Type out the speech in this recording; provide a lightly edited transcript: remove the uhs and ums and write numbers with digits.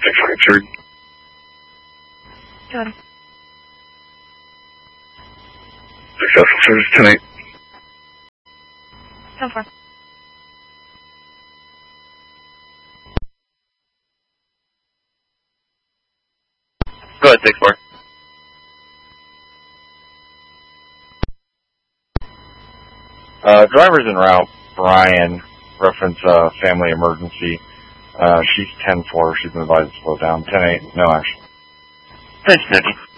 643. Got it. Successful service tonight. So far. Go ahead, 6-4. Driver's en route. Brian, reference family emergency. She's 10-4. She's been advised to slow down. 10-8, no action. Thanks, Nicky.